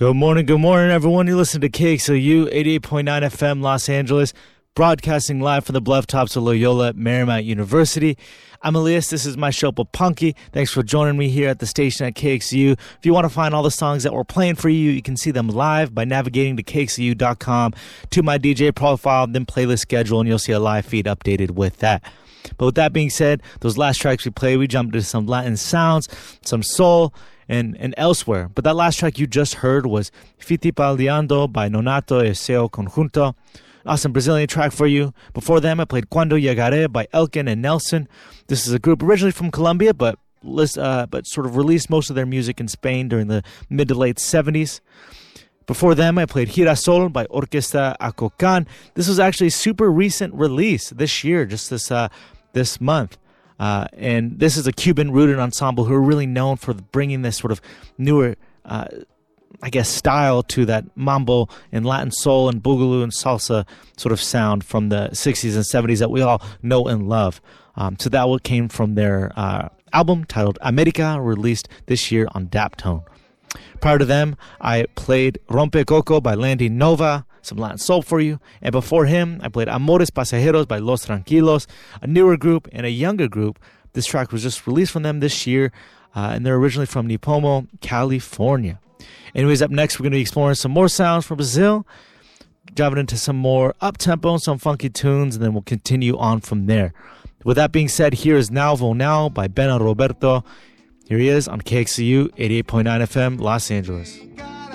Good morning, everyone. You listen to KXLU 88.9 FM Los Angeles, broadcasting live from the bluff tops of Loyola Marymount University. I'm Elias. This is my show, Papunky. Thanks for joining me here at the station at KXLU. If you want to find all the songs that we're playing for you, you can see them live by navigating to KXLU.com to my DJ profile, then playlist schedule, and you'll see a live feed updated with that. But with that being said, those last tracks we played, we jumped into some Latin sounds, some soul, and elsewhere. But that last track you just heard was Fittipaldiando by Nonato e Seu Conjunto. Awesome Brazilian track for you. Before them, I played Quando Llegaré by Elkin and Nelson. This is a group originally from Colombia, but sort of released most of their music in Spain during the mid to late 70s. Before them, I played Girasol by Orquesta Acocan. This was actually a super recent release this year, just this month. And this is a Cuban-rooted ensemble who are really known for bringing this sort of newer, style to that mambo and Latin soul and boogaloo and salsa sort of sound from the 60s and 70s that we all know and love. So that what came from their album titled America, released this year on Daptone. Prior to them, I played Rompe Coco by Landy Nova, some Latin soul for you. And before him, I played Amores Pasajeros by Los Tranquilos, a newer group and a younger group. This track was just released from them this year, and they're originally from Nipomo, California. Anyways, up next, we're going to be exploring some more sounds from Brazil, diving into some more up-tempo, some funky tunes, and then we'll continue on from there. With that being said, here is Now Vou Now by Ben and Roberto. Here he is on KXCU 88.9 FM, Los Angeles.